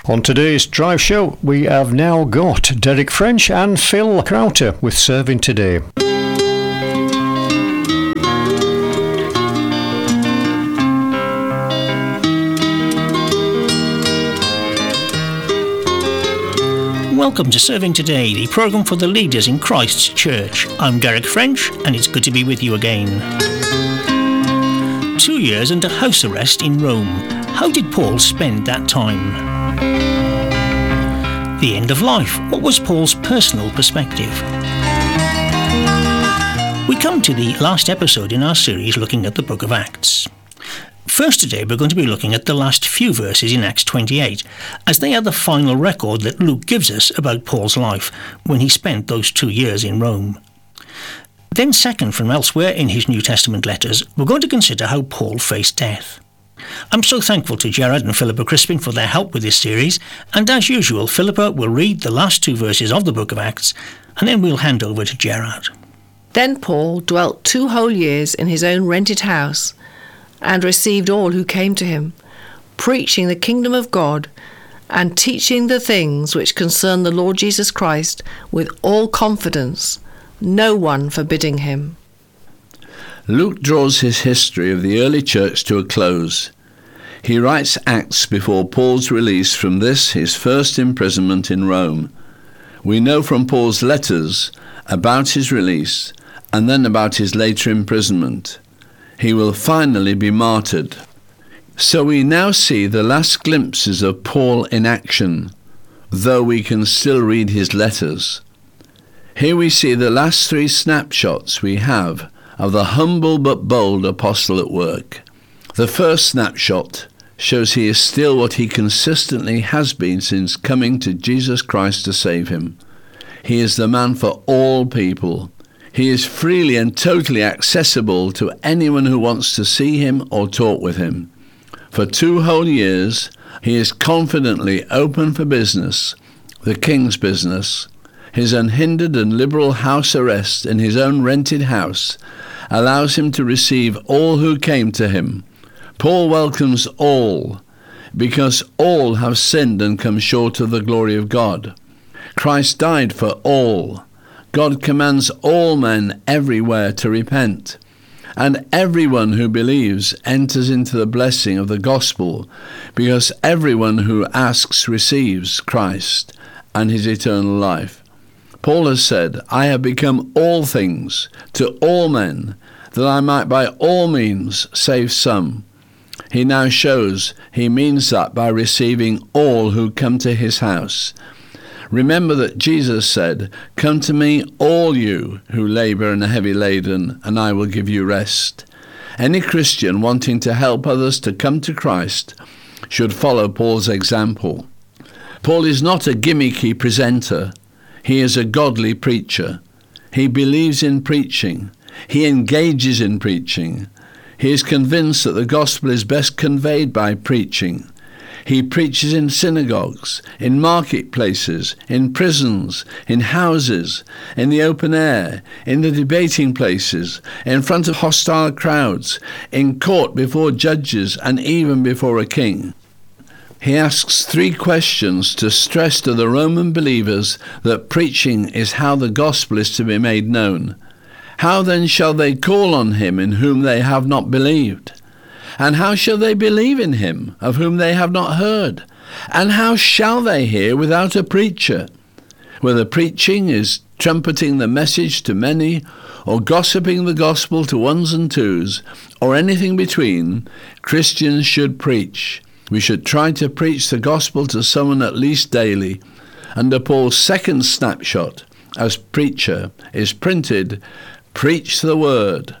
On today's Drive Show, we have now got Derek French and Phil Crowter with Serving Today. Welcome to Serving Today, the programme for the leaders in Christ's Church. I'm Derek French, and it's good to be with you again. 2 years under house arrest in Rome. How did Paul spend that time? The end of life. What was Paul's personal perspective? We come to the last episode in our series looking at the book of Acts. First today we're going to be looking at the last few verses in Acts 28, as they are the final record that Luke gives us about Paul's life when he spent those 2 years in Rome. Then second, from elsewhere in his New Testament letters, we're going to consider how Paul faced death. I'm so thankful to Gerard and Philippa Crispin for their help with this series, and as usual, Philippa will read the last 2 verses of the book of Acts, and then we'll hand over to Gerard. Then Paul dwelt 2 whole years in his own rented house, and received all who came to him, preaching the kingdom of God, and teaching the things which concern the Lord Jesus Christ with all confidence, no one forbidding him. Luke draws his history of the early church to a close. He writes Acts before Paul's release from this, his first imprisonment in Rome. We know from Paul's letters about his release and then about his later imprisonment. He will finally be martyred. So we now see the last glimpses of Paul in action, though we can still read his letters. Here we see the last 3 snapshots we have of the humble but bold apostle at work. The first snapshot shows he is still what he consistently has been since coming to Jesus Christ to save him. He is the man for all people. He is freely and totally accessible to anyone who wants to see him or talk with him. For 2 whole years, he is confidently open for business, the king's business. His unhindered and liberal house arrest in his own rented house allows him to receive all who came to him. Paul welcomes all, because all have sinned and come short of the glory of God. Christ died for all. God commands all men everywhere to repent, and everyone who believes enters into the blessing of the gospel, because everyone who asks receives Christ and his eternal life. Paul has said, I have become all things to all men, that I might by all means save some. He now shows he means that by receiving all who come to his house. Remember that Jesus said, Come to me, all you who labour and are heavy laden, and I will give you rest. Any Christian wanting to help others to come to Christ should follow Paul's example. Paul is not a gimmicky presenter. He is a godly preacher. He believes in preaching. He engages in preaching. He is convinced that the gospel is best conveyed by preaching. He preaches in synagogues, in marketplaces, in prisons, in houses, in the open air, in the debating places, in front of hostile crowds, in court before judges, and even before a king. He asks 3 questions to stress to the Roman believers that preaching is how the gospel is to be made known. How then shall they call on him in whom they have not believed? And how shall they believe in him of whom they have not heard? And how shall they hear without a preacher? Whether preaching is trumpeting the message to many, or gossiping the gospel to ones and twos, or anything between, Christians should preach. We should try to preach the gospel to someone at least daily. Under Paul's second snapshot as preacher is printed, Preach the word.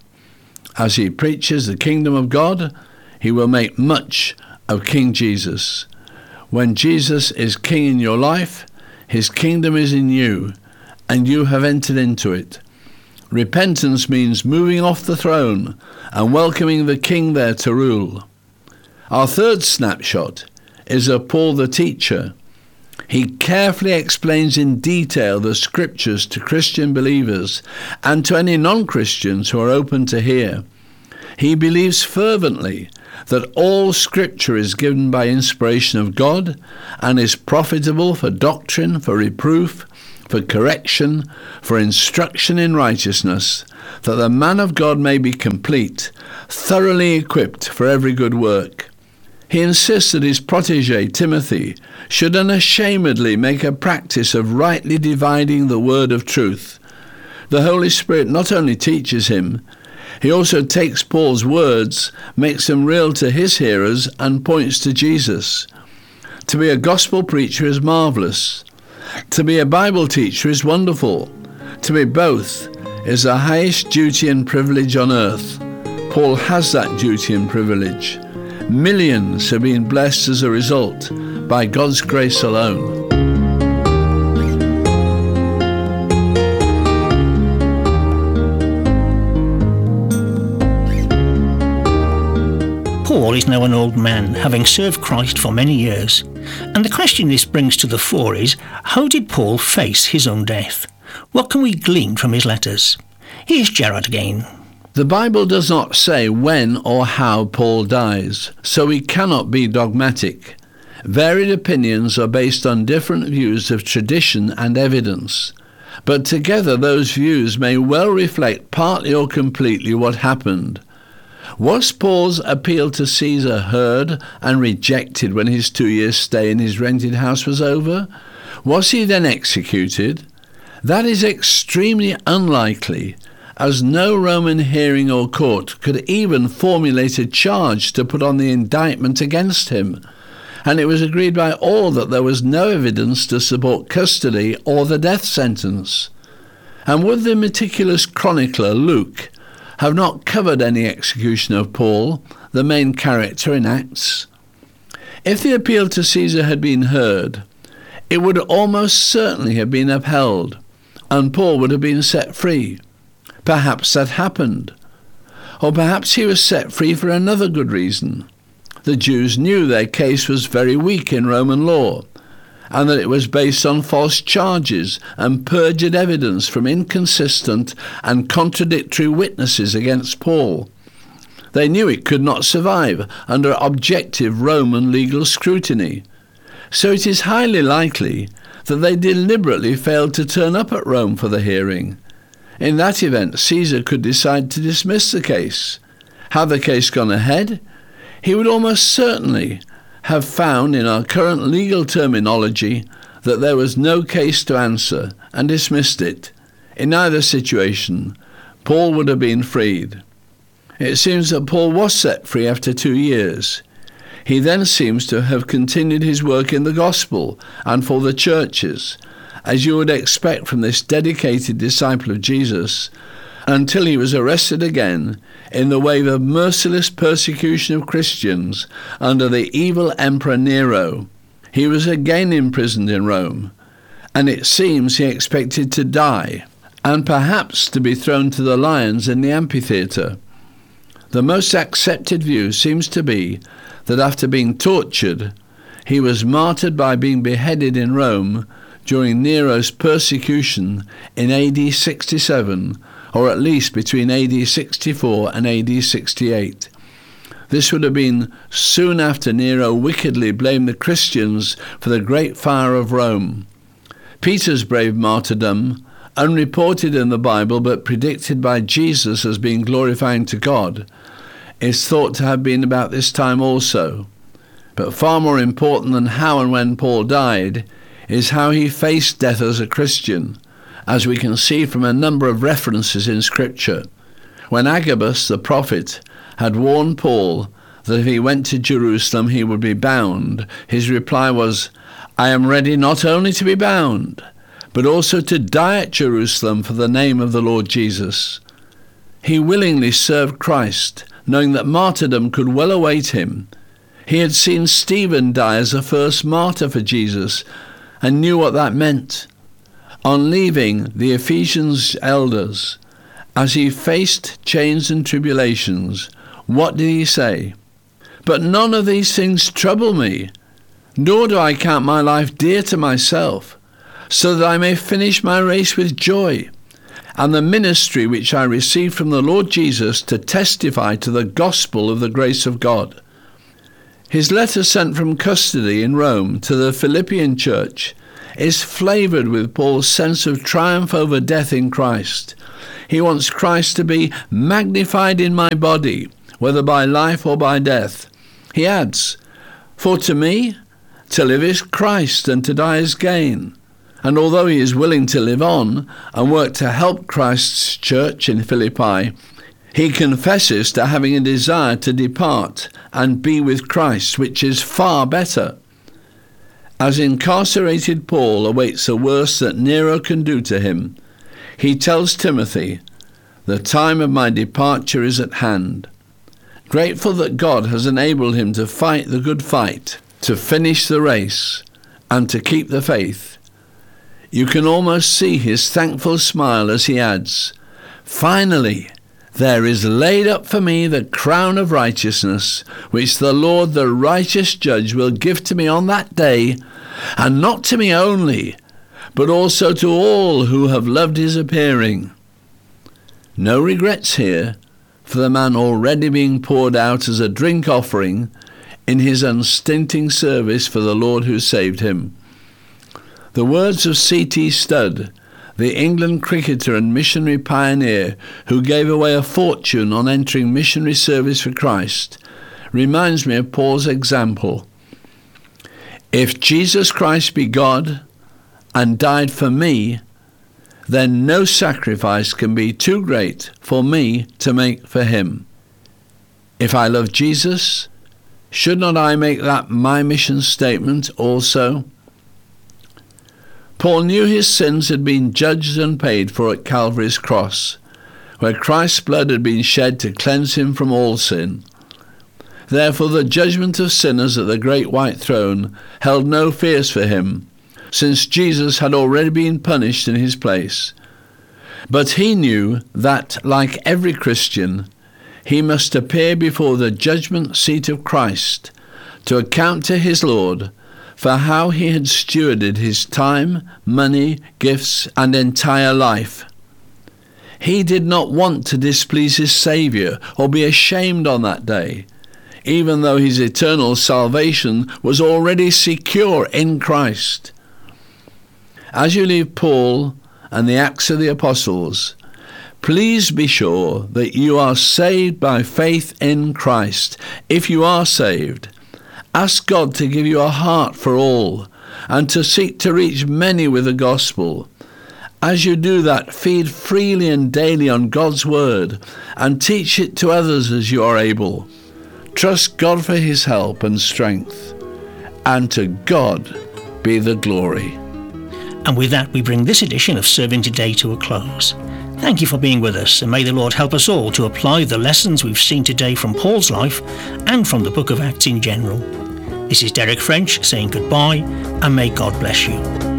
As he preaches the kingdom of God, he will make much of King Jesus. When Jesus is king in your life, his kingdom is in you, and you have entered into it. Repentance means moving off the throne and welcoming the king there to rule. Our third snapshot is of Paul the teacher. He carefully explains in detail the scriptures to Christian believers and to any non-Christians who are open to hear. He believes fervently that all Scripture is given by inspiration of God and is profitable for doctrine, for reproof, for correction, for instruction in righteousness, that the man of God may be complete, thoroughly equipped for every good work. He insists that his protege, Timothy, should unashamedly make a practice of rightly dividing the word of truth. The Holy Spirit not only teaches him, he also takes Paul's words, makes them real to his hearers, and points to Jesus. To be a gospel preacher is marvellous. To be a Bible teacher is wonderful. To be both is the highest duty and privilege on earth. Paul has that duty and privilege. Millions have been blessed as a result, by God's grace alone. Paul is now an old man, having served Christ for many years. And the question this brings to the fore is, how did Paul face his own death? What can we glean from his letters? Here's Gerard again. The Bible does not say when or how Paul dies, so we cannot be dogmatic. Varied opinions are based on different views of tradition and evidence, but together those views may well reflect partly or completely what happened. Was Paul's appeal to Caesar heard and rejected when his 2 years' stay in his rented house was over? Was he then executed? That is extremely unlikely, as no Roman hearing or court could even formulate a charge to put on the indictment against him, and it was agreed by all that there was no evidence to support custody or the death sentence. And would the meticulous chronicler Luke have not covered any execution of Paul, the main character in Acts? If the appeal to Caesar had been heard, it would almost certainly have been upheld, and Paul would have been set free. Perhaps that happened. Or perhaps he was set free for another good reason. The Jews knew their case was very weak in Roman law, and that it was based on false charges and perjured evidence from inconsistent and contradictory witnesses against Paul. They knew it could not survive under objective Roman legal scrutiny. So it is highly likely that they deliberately failed to turn up at Rome for the hearing. In that event, Caesar could decide to dismiss the case. Had the case gone ahead, he would almost certainly have found in our current legal terminology that there was no case to answer and dismissed it. In either situation, Paul would have been freed. It seems that Paul was set free after 2 years. He then seems to have continued his work in the gospel and for the churches, as you would expect from this dedicated disciple of Jesus, until he was arrested again in the wave of merciless persecution of Christians under the evil Emperor Nero. He was again imprisoned in Rome, and it seems he expected to die, and perhaps to be thrown to the lions in the amphitheatre. The most accepted view seems to be that after being tortured, he was martyred by being beheaded in Rome during Nero's persecution in AD 67, or at least between AD 64 and AD 68. This would have been soon after Nero wickedly blamed the Christians for the Great Fire of Rome. Peter's brave martyrdom, unreported in the Bible but predicted by Jesus as being glorifying to God, is thought to have been about this time also. But far more important than how and when Paul died is how he faced death as a Christian, as we can see from a number of references in Scripture. When Agabus, the prophet, had warned Paul that if he went to Jerusalem he would be bound, his reply was, "I am ready not only to be bound, but also to die at Jerusalem for the name of the Lord Jesus." He willingly served Christ, knowing that martyrdom could well await him. He had seen Stephen die as the first martyr for Jesus and knew what that meant. On leaving the Ephesians elders, as he faced chains and tribulations, what did he say? "But none of these things trouble me, nor do I count my life dear to myself, so that I may finish my race with joy, and the ministry which I received from the Lord Jesus to testify to the gospel of the grace of God." His letter sent from custody in Rome to the Philippian church is flavoured with Paul's sense of triumph over death in Christ. He wants Christ to be magnified in my body, whether by life or by death. He adds, "For to me, to live is Christ, and to die is gain." And although he is willing to live on and work to help Christ's church in Philippi, he confesses to having a desire to depart and be with Christ, which is far better. As incarcerated Paul awaits the worst that Nero can do to him, he tells Timothy, "The time of my departure is at hand." Grateful that God has enabled him to fight the good fight, to finish the race, and to keep the faith, you can almost see his thankful smile as he adds, "Finally, there is laid up for me the crown of righteousness, which the Lord, the righteous judge, will give to me on that day, and not to me only, but also to all who have loved his appearing." No regrets here, for the man already being poured out as a drink offering in his unstinting service for the Lord who saved him. The words of C.T. Studd, the England cricketer and missionary pioneer who gave away a fortune on entering missionary service for Christ, reminds me of Paul's example. "If Jesus Christ be God and died for me, then no sacrifice can be too great for me to make for him. If I love Jesus, should not I make that my mission statement also?" Paul knew his sins had been judged and paid for at Calvary's cross, where Christ's blood had been shed to cleanse him from all sin. Therefore the judgment of sinners at the great white throne held no fears for him, since Jesus had already been punished in his place. But he knew that, like every Christian, he must appear before the judgment seat of Christ to account to his Lord for how he had stewarded his time, money, gifts, and entire life. He did not want to displease his Saviour or be ashamed on that day, even though his eternal salvation was already secure in Christ. As you leave Paul and the Acts of the Apostles, please be sure that you are saved by faith in Christ. If you are saved, ask God to give you a heart for all and to seek to reach many with the gospel. As you do that, feed freely and daily on God's word and teach it to others as you are able. Trust God for his help and strength, and to God be the glory. And with that, we bring this edition of Serving Today to a close. Thank you for being with us, and may the Lord help us all to apply the lessons we've seen today from Paul's life and from the book of Acts in general. This is Derek French saying goodbye, and may God bless you.